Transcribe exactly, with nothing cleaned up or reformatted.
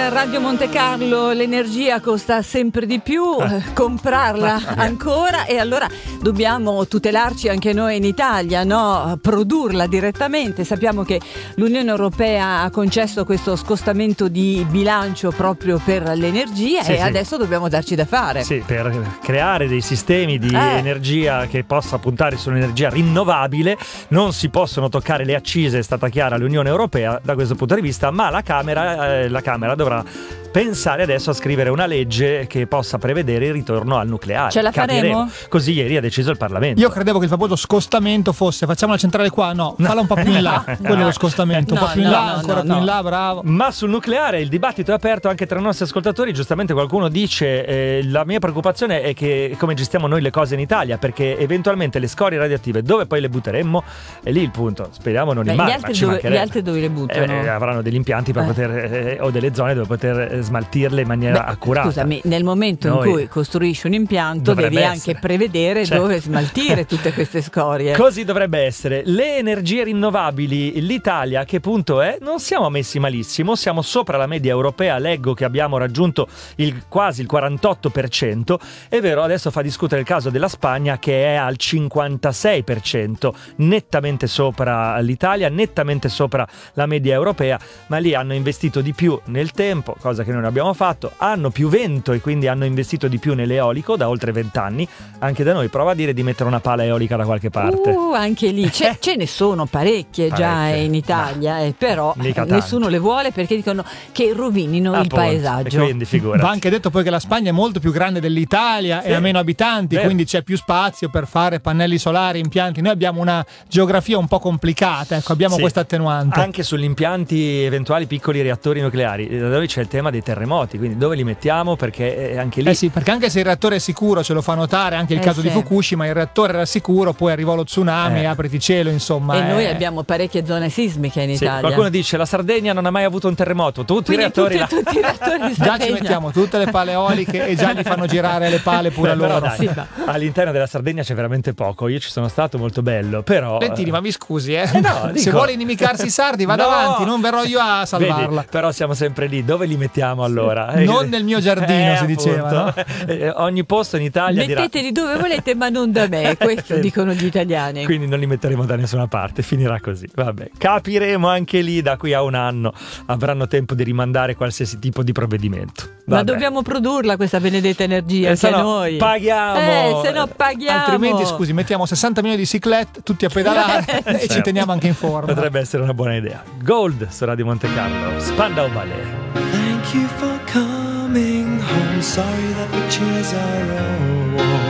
Radio Monte Carlo l'energia costa sempre di più, eh, comprarla ancora, e allora dobbiamo tutelarci anche noi in Italia, no? Produrla direttamente. Sappiamo che l'Unione Europea ha concesso questo scostamento di bilancio proprio per l'energia, sì, e sì. adesso dobbiamo darci da fare. Sì, per creare dei sistemi di eh. energia che possa puntare sull'energia rinnovabile. Non si possono toccare le accise, è stata chiara l'Unione Europea da questo punto di vista, ma la Camera, eh, la Camera dovrà pensare adesso a scrivere una legge che possa prevedere il ritorno al nucleare. Ce la Capiremo. faremo? Così ieri ha deciso il Parlamento. Io credevo che il famoso scostamento fosse facciamo la centrale qua, no, falla un po' più in là, quello è lo scostamento, no, un po' più in no, là, no, ancora no, più no. in là, bravo. Ma sul nucleare il dibattito è aperto anche tra i nostri ascoltatori. Giustamente qualcuno dice eh, la mia preoccupazione è che come gestiamo noi le cose in Italia, perché eventualmente le scorie radioattive dove poi le butteremmo? È lì il punto. Speriamo non in mare, ma ci dove, gli altri dove le buttano? Eh, avranno degli impianti per eh. poter eh, o delle zone dove poter smaltirle in maniera Beh, accurata. Scusami, nel momento Noi in cui costruisci un impianto devi essere. anche prevedere certo. dove smaltire tutte queste scorie. Così dovrebbe essere. Le energie rinnovabili, l'Italia a che punto è? Non siamo messi malissimo, siamo sopra la media europea, leggo che abbiamo raggiunto il, quasi il quarantotto per cento. È vero, adesso fa discutere il caso della Spagna che è al cinquantasei per cento, nettamente sopra l'Italia, nettamente sopra la media europea, ma lì hanno investito di più nel tempo, cosa che non abbiamo fatto, hanno più vento e quindi hanno investito di più nell'eolico da oltre vent'anni. Anche da noi prova a dire di mettere una pala eolica da qualche parte. Uh, anche lì ce, ce ne sono parecchie, parecchie. già in Italia, eh, però nessuno le vuole perché dicono che rovinino ah, il appunto. paesaggio. E quindi figurati. Va anche detto poi che la Spagna è molto più grande dell'Italia sì. e ha meno abitanti, Beh. quindi c'è più spazio per fare pannelli solari, impianti. Noi abbiamo una geografia un po' complicata, ecco, abbiamo sì. questa attenuante. Anche sugli impianti eventuali piccoli reattori nucleari, da dove c'è il tema dei terremoti, quindi dove li mettiamo, perché anche lì eh sì, perché anche se il reattore è sicuro, ce lo fa notare anche il eh caso sì. di Fukushima, il reattore era sicuro, poi arrivò lo tsunami, eh. apriti cielo, insomma. E eh. noi abbiamo parecchie zone sismiche in sì, Italia. Qualcuno dice la Sardegna non ha mai avuto un terremoto, tutti quindi i reattori tutti, là. tutti i reattori di già ci mettiamo tutte le pale eoliche e già gli fanno girare le pale pure a loro. Dai, sì, all'interno della Sardegna c'è veramente poco, io ci sono stato, molto bello, però Lentini, ma mi scusi eh, eh no, se dico... vuole inimicarsi i sardi vada no. avanti, non verrò io a salvarla. Vedi, però siamo sempre lì, dove li mettiamo allora? Non nel mio giardino, eh, si diceva, no? eh, ogni posto in Italia metteteli dirà... dove volete ma non da me, questo dicono gli italiani. Quindi non li metteremo da nessuna parte, finirà così. Vabbè, capiremo anche lì, da qui a un anno avranno tempo di rimandare qualsiasi tipo di provvedimento. Vabbè. Ma dobbiamo produrla questa benedetta energia, eh, anche no, noi paghiamo, eh, se no paghiamo, altrimenti scusi mettiamo sessanta milioni di ciclette tutti a pedalare e ci teniamo anche in forma. Potrebbe essere una buona idea. Gold su Radio Monte Carlo, Spandau Ballet. Thank you for coming home, sorry that the chairs are all warm.